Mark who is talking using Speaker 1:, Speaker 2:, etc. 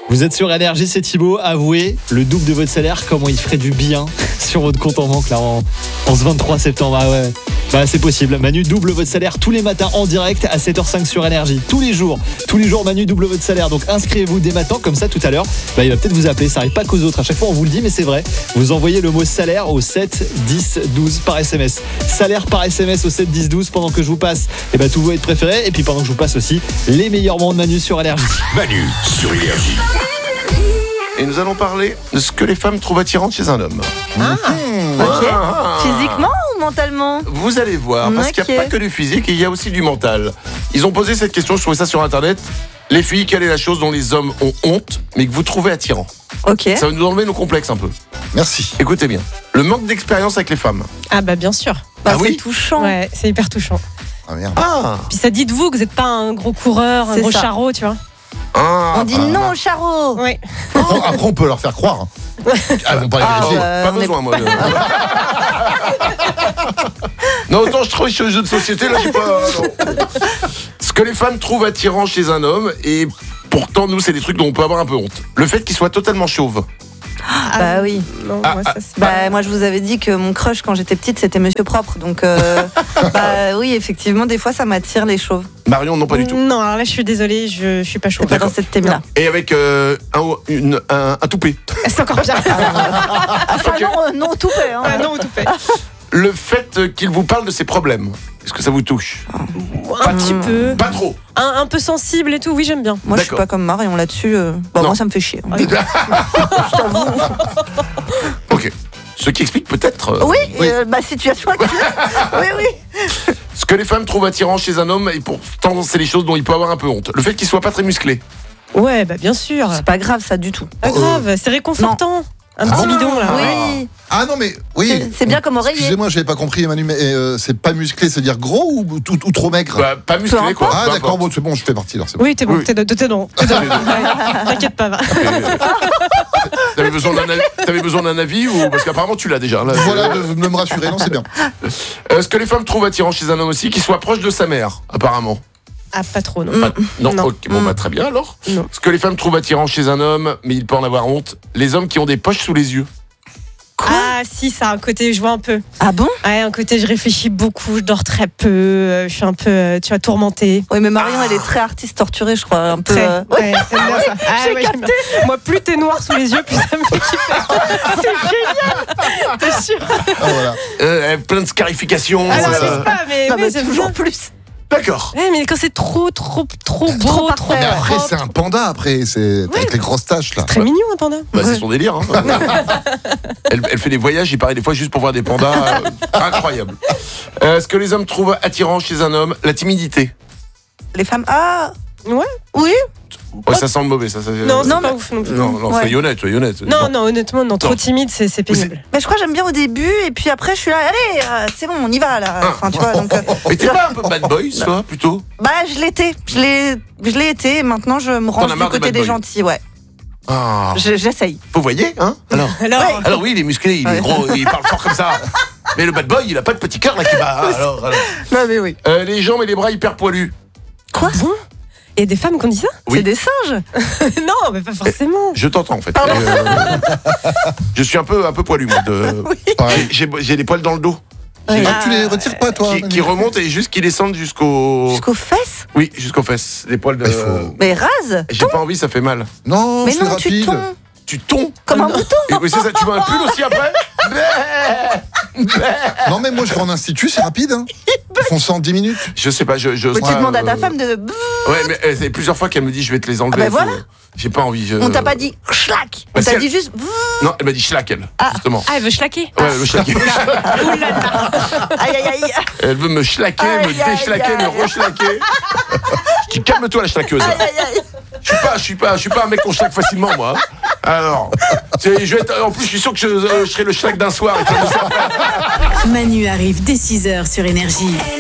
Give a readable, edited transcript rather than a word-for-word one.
Speaker 1: Vous êtes sur Énergie, c'est Thibaut. Avouez, le double de votre salaire, comment il ferait du bien sur votre compte en banque là en ce 23 septembre. Ah ouais. Bah c'est possible. Manu double votre salaire tous les matins en direct à 7h05 sur Énergie. Tous les jours, Manu double votre salaire. Donc inscrivez-vous dès maintenant, comme ça tout à l'heure, il va peut-être vous appeler. Ça arrive pas qu'aux autres. À chaque fois on vous le dit, mais c'est vrai. Vous envoyez le mot salaire au 7 10 12 par SMS. Salaire par SMS au 7 10 12 pendant que je vous passe tous vos hits préférés. Et puis pendant que je vous passe aussi les meilleurs moments de Manu sur Énergie.
Speaker 2: Manu sur Énergie.
Speaker 3: Et nous allons parler de ce que les femmes trouvent attirant chez un homme.
Speaker 4: Ok. Physiquement ou mentalement?
Speaker 3: Vous allez voir, parce qu'il n'y a pas que du physique, il y a aussi du mental. Ils ont posé cette question, je trouvais ça sur internet. Les filles, quelle est la chose dont les hommes ont honte, mais que vous trouvez attirant?
Speaker 4: Ok.
Speaker 3: Ça va nous enlever nos complexes un peu.
Speaker 5: Merci.
Speaker 3: Écoutez bien, le manque d'expérience avec les femmes.
Speaker 6: Ah bah bien sûr.
Speaker 3: Ah
Speaker 4: c'est
Speaker 3: oui
Speaker 4: touchant.
Speaker 6: Ouais, c'est hyper touchant.
Speaker 5: Ah merde.
Speaker 3: Ah,
Speaker 6: Puis ça dit de vous que vous n'êtes pas un gros coureur, un
Speaker 4: C'est
Speaker 6: gros
Speaker 4: ça.
Speaker 6: charreau, tu vois.
Speaker 4: On dit non au charreau.
Speaker 6: Ouais.
Speaker 5: Après, on peut leur faire croire. Elles vont pas y vérifier.
Speaker 3: pas besoin, moi. Non, autant je travaille sur les jeux de société, là, j'ai pas... non. Ce que les femmes trouvent attirant chez un homme, et pourtant, nous, c'est des trucs dont on peut avoir un peu honte. Le fait qu'il soit totalement chauve.
Speaker 4: Bah oui.
Speaker 6: Non, moi, ça, c'est...
Speaker 4: Bah moi je vous avais dit que mon crush quand j'étais petite c'était Monsieur Propre. Donc bah oui effectivement des fois ça m'attire les chauves.
Speaker 3: Marion, non, pas du tout.
Speaker 6: Non, alors là, je suis désolée, je suis pas chaude.
Speaker 4: Pas dans cette thème-là.
Speaker 3: Et avec un toupet.
Speaker 6: C'est encore pire.
Speaker 4: Enfin
Speaker 3: Ok.
Speaker 4: non tout fait. Hein.
Speaker 6: Ah non, tout fait.
Speaker 3: Le fait qu'il vous parle de ses problèmes, est-ce que ça vous touche?
Speaker 6: Un petit peu.
Speaker 3: Pas trop.
Speaker 6: Un peu sensible et tout, oui, j'aime bien.
Speaker 4: Moi je suis
Speaker 3: D'accord.
Speaker 4: pas comme Marion là-dessus. Bon
Speaker 3: Non.
Speaker 4: moi ça me fait chier.
Speaker 3: Ok. Ce qui explique peut-être
Speaker 4: Oui, ma situation actuelle. Oui.
Speaker 3: ce que les femmes trouvent attirant chez un homme, et pourtant c'est les choses dont il peut avoir un peu honte. Le fait qu'il soit pas très musclé.
Speaker 6: Ouais, bah bien sûr.
Speaker 4: C'est pas grave ça du tout.
Speaker 6: Pas grave, c'est réconfortant. Un petit bidon, là. ouais.
Speaker 4: Oui.
Speaker 5: Ah non, mais oui.
Speaker 4: C'est bien comme oreiller.
Speaker 5: Excusez-moi, j'avais pas compris, Manu, mais c'est pas musclé, c'est-à-dire gros ou trop maigre?
Speaker 3: Bah, pas musclé, quoi.
Speaker 5: Ah
Speaker 3: Peu
Speaker 5: d'accord,
Speaker 3: importe.
Speaker 5: bon, c'est bon, je fais partie alors. C'est bon.
Speaker 6: Oui, t'es bon,
Speaker 3: Oui.
Speaker 6: t'es dedans. Ouais, t'inquiète pas, va.
Speaker 3: T'avais besoin d'un avis ou parce qu'apparemment tu l'as déjà. Là,
Speaker 5: Voilà, de me rassurer, non, c'est bien.
Speaker 3: Ce que les femmes trouvent attirant chez un homme aussi, qu'il soit proche de sa mère, apparemment.
Speaker 6: Ah, pas trop, non.
Speaker 3: Non,
Speaker 6: Non.
Speaker 3: ok, bon bah très bien alors.
Speaker 6: Non.
Speaker 3: Ce que les femmes trouvent attirant chez un homme, mais il peut en avoir honte, les hommes qui ont des poches sous les yeux.
Speaker 6: Ah, si, ça a un côté, je vois un peu.
Speaker 4: Ah bon?
Speaker 6: Ouais, un côté, je réfléchis beaucoup, je dors très peu, je suis un peu, tu vois, tourmentée.
Speaker 4: Oui mais Marion elle est très artiste torturée je crois un peu.
Speaker 6: Très. Ouais, j'aime bien ça. Ah,
Speaker 4: j'ai
Speaker 6: ouais, j'aime bien. Moi, plus t'es noir sous les yeux, plus ça me fait kiffer. C'est génial. T'es sûr?
Speaker 5: Ah, voilà.
Speaker 3: Plein de scarifications.
Speaker 6: Ah non,
Speaker 5: ça.
Speaker 6: mais pas, mais
Speaker 4: Non,
Speaker 6: ouais,
Speaker 4: mais
Speaker 6: j'aime
Speaker 4: toujours
Speaker 6: bien.
Speaker 4: plus.
Speaker 3: D'accord.
Speaker 6: Ouais, mais quand c'est trop beau, trop
Speaker 4: parfait.
Speaker 5: Mais après,
Speaker 6: propre.
Speaker 5: c'est un panda, après, c'est avec les grosses taches, là.
Speaker 6: Très mignon, un panda.
Speaker 3: Bah, c'est son délire. Hein. Elle fait des voyages, il paraît des fois juste pour voir des pandas. Incroyable. Ce que les hommes trouvent attirant chez un homme, la timidité.
Speaker 4: Les femmes
Speaker 6: Ouais.
Speaker 4: oui.
Speaker 3: Ouais, ça sent le mauvais. Ça,
Speaker 6: Non, c'est
Speaker 4: Non,
Speaker 6: pas
Speaker 4: mais-
Speaker 6: ouf non plus.
Speaker 3: non,
Speaker 4: Ouais.
Speaker 3: soyez honnête.
Speaker 6: Non, honnêtement, non, trop
Speaker 3: Non.
Speaker 6: timide, c'est pénible.
Speaker 4: Mais je crois que j'aime bien au début et puis après je suis là allez c'est bon on y va là. Enfin tu vois donc.
Speaker 3: Mais t'es pas un peu bad boy, toi, plutôt?
Speaker 4: Bah je l'étais, je l'ai été et maintenant je me
Speaker 3: T'en
Speaker 4: range
Speaker 3: as
Speaker 4: du
Speaker 3: marre des
Speaker 4: côté
Speaker 3: bad
Speaker 4: des
Speaker 3: boys.
Speaker 4: gentils ouais.
Speaker 3: Ah.
Speaker 4: J'essaye.
Speaker 3: Vous voyez, hein? Alors
Speaker 6: Alors,
Speaker 3: oui, il est musclé, il est
Speaker 4: Ouais.
Speaker 3: gros, il parle fort comme ça. Mais le bad boy, il a pas de petit cœur là qui bat. Alors.
Speaker 4: Non mais oui.
Speaker 3: Les jambes et les bras hyper poilus.
Speaker 4: Quoi?
Speaker 6: il y a des femmes qui ont dit ça?
Speaker 3: Oui.
Speaker 4: C'est des singes.
Speaker 6: Non, mais pas forcément.
Speaker 3: Je t'entends en fait.
Speaker 4: Pardon.
Speaker 3: Je suis un peu poilu moi.
Speaker 5: Pareil.
Speaker 3: J'ai des poils dans le dos.
Speaker 4: Ouais.
Speaker 5: Ah, tu les retires pas, toi, Manu?
Speaker 3: Qui remontent et juste qui descendent jusqu'aux.
Speaker 4: Jusqu'aux fesses.
Speaker 3: Oui, jusqu'aux fesses. Des poils de.
Speaker 5: Il faut-
Speaker 4: Mais rase.
Speaker 3: J'ai pas envie, ça fait mal.
Speaker 5: Non,
Speaker 4: Mais
Speaker 5: c'est
Speaker 4: non tu
Speaker 5: rapide.
Speaker 4: tombes
Speaker 3: Tu tombes.
Speaker 4: comme un mouton.
Speaker 3: Et oui, c'est ça. Tu veux un pull aussi après?
Speaker 5: Non, mais moi, je vais en institut, c'est rapide. Hein. Ils font ça en 10 minutes.
Speaker 3: Je sais pas.
Speaker 4: Mais tu demandes à ta femme de.
Speaker 3: Ouais, mais c'est plusieurs fois qu'elle me dit je vais te les enlever.
Speaker 4: Ah bah voilà.
Speaker 3: J'ai pas envie.
Speaker 4: On t'a pas dit schlack. On
Speaker 3: Bah,
Speaker 4: t'a
Speaker 3: si
Speaker 4: dit
Speaker 3: elle-
Speaker 4: juste.
Speaker 3: Non, elle m'a dit schlack elle. Justement.
Speaker 6: Ah, elle veut schlaquer.
Speaker 3: Ouais, le schlacker.
Speaker 4: Aïe aïe aïe.
Speaker 3: Elle veut me schlaquer, me
Speaker 4: Aïe, aïe,
Speaker 3: déchlaquer,
Speaker 4: aïe.
Speaker 3: me rechlaquer. Je dis calme-toi la schlaqueuse.
Speaker 4: Aïe aïe aïe.
Speaker 3: Je suis pas un mec qu'on schlaque facilement moi. Alors, je vais être, en plus je suis sûr que je serai le schlack d'un soir. Et ça,
Speaker 7: Manu arrive dès 6h sur Énergie.